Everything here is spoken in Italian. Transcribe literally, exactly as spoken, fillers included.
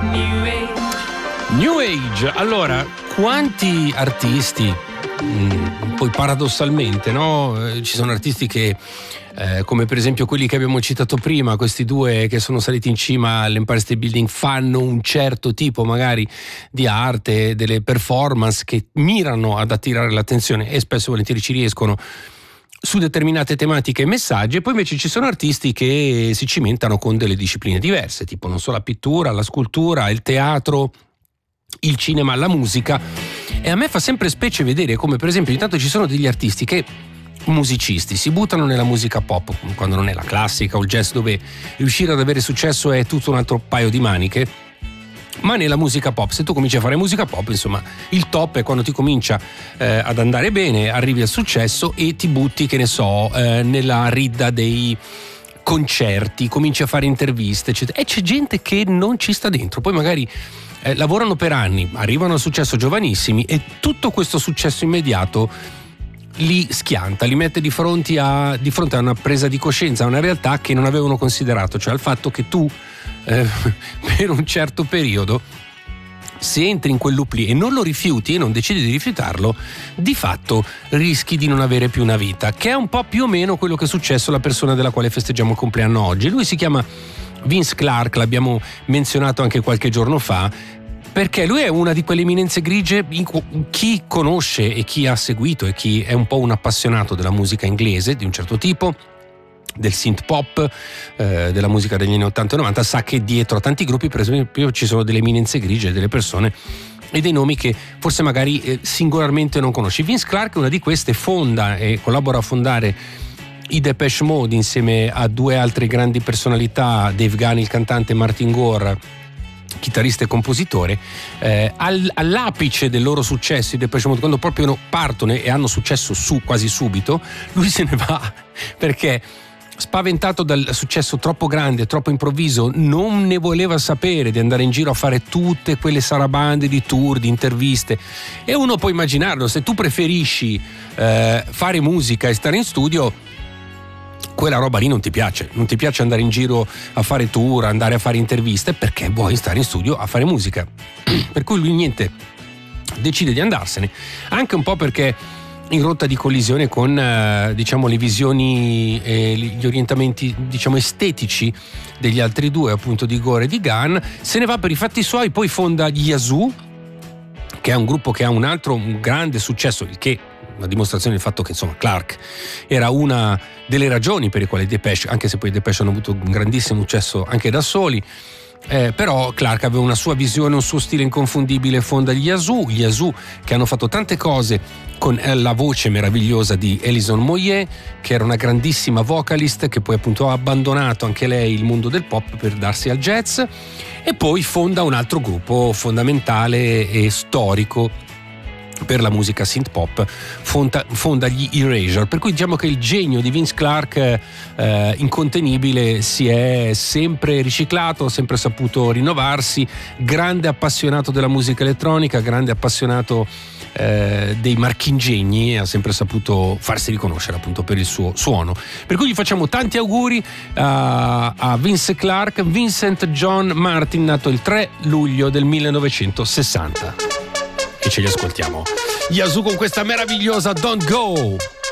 New Age. Allora, quanti artisti, mh, poi paradossalmente, no? Eh, ci sono artisti che, eh, come per esempio quelli che abbiamo citato prima, questi due che sono saliti in cima all'Empire State Building, fanno un certo tipo magari di arte, delle performance che mirano ad attirare l'attenzione e spesso e volentieri ci riescono su determinate tematiche e messaggi, e poi invece ci sono artisti che si cimentano con delle discipline diverse, tipo non so, la pittura, la scultura, il teatro, il cinema, la musica. E a me fa sempre specie vedere come per esempio intanto ci sono degli artisti che, musicisti, si buttano nella musica pop quando non è la classica o il jazz, dove riuscire ad avere successo è tutto un altro paio di maniche. Ma nella musica pop, se tu cominci a fare musica pop, insomma, il top è quando ti comincia eh, ad andare bene, arrivi al successo e ti butti, che ne so, eh, nella ridda dei concerti, cominci a fare interviste, eccetera. E c'è gente che non ci sta dentro, poi magari eh, lavorano per anni, arrivano al successo giovanissimi e tutto questo successo immediato li schianta, li mette di fronte a, di fronte a una presa di coscienza, a una realtà che non avevano considerato, cioè al fatto che tu eh, per un certo periodo, se entri in quel loop lì e non lo rifiuti e non decidi di rifiutarlo, di fatto rischi di non avere più una vita, che è un po' più o meno quello che è successo alla persona della quale festeggiamo il compleanno oggi. Lui si chiama Vince Clarke, l'abbiamo menzionato anche qualche giorno fa, perché lui è una di quelle eminenze grigie. Chi conosce e chi ha seguito e chi è un po' un appassionato della musica inglese di un certo tipo, del synth pop, eh, della musica degli anni ottanta e novanta, sa che dietro a tanti gruppi per esempio ci sono delle eminenze grigie, delle persone e dei nomi che forse magari eh, singolarmente non conosci. Vince Clarke è una di queste, fonda e collabora a fondare i Depeche Mode insieme a due altre grandi personalità, Dave Gunn il cantante, Martin Gore chitarrista e compositore. eh, all, all'apice del loro successo i Depeche Mode, quando proprio partono e hanno successo su quasi subito, lui se ne va perché spaventato dal successo troppo grande, troppo improvviso, non ne voleva sapere di andare in giro a fare tutte quelle sarabande di tour, di interviste. E uno può immaginarlo, se tu preferisci eh, fare musica e stare in studio, quella roba lì non ti piace, non ti piace andare in giro a fare tour, andare a fare interviste, perché vuoi stare in studio a fare musica. Per cui lui niente, decide di andarsene, anche un po' perché in rotta di collisione con eh, diciamo le visioni e gli orientamenti diciamo estetici degli altri due, appunto di Gore e di Gunn. Se ne va per i fatti suoi, poi fonda gli Yazoo, che è un gruppo che ha un altro un grande successo, il che una dimostrazione del fatto che insomma Clarke era una delle ragioni per le quali i Depeche, anche se poi i Depeche hanno avuto un grandissimo successo anche da soli, eh, però Clarke aveva una sua visione, un suo stile inconfondibile, fonda gli Yazoo, gli Yazoo che hanno fatto tante cose con la voce meravigliosa di Alison Moyet, che era una grandissima vocalist che poi appunto ha abbandonato anche lei il mondo del pop per darsi al jazz, e poi fonda un altro gruppo fondamentale e storico per la musica synth pop, fonda, fonda gli Erasure. Per cui diciamo che il genio di Vince Clarke eh, incontenibile si è sempre riciclato, sempre saputo rinnovarsi, grande appassionato della musica elettronica, grande appassionato eh, dei marchingegni, ha sempre saputo farsi riconoscere appunto per il suo suono. Per cui gli facciamo tanti auguri a, a Vince Clarke, Vincent John Martin, nato il tre luglio del millenovecentosessanta. E ce li ascoltiamo Yazoo con questa meravigliosa Don't Go.